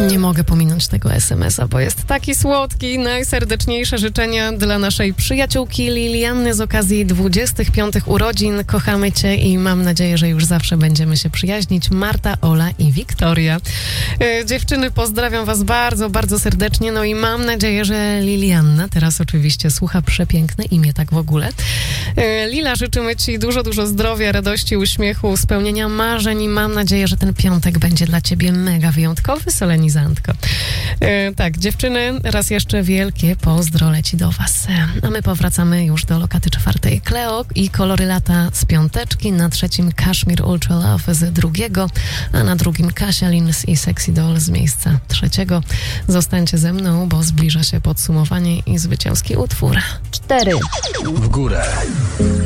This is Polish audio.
Nie mogę pominąć tego SMS-a, bo jest taki słodki. Najserdeczniejsze życzenia dla naszej przyjaciółki Lilianny z okazji 25 urodzin. Kochamy Cię i mam nadzieję, że już zawsze będziemy się przyjaźnić. Marta, Ola i Wiktoria. Dziewczyny, pozdrawiam Was bardzo, bardzo serdecznie. No i mam nadzieję, że Lilianna teraz oczywiście słucha, przepiękne imię tak w ogóle. Lila, życzymy Ci dużo, dużo zdrowia, radości, uśmiechu, spełnienia marzeń i mam nadzieję, że ten piątek będzie dla Ciebie mega wyjątkowy, solenizantko. Tak, dziewczyny, raz jeszcze wielkie pozdro leci do Was. A my powracamy już do lokaty 4. Cleo i Kolory lata z 5, na 3. Kashmir Ultra Love z 2, a na 2. Kasia Lins i Sexy Doll z miejsca 3. Zostańcie ze mną, bo zbliża się podsumowanie i zwycięski utwór. 4 w górę.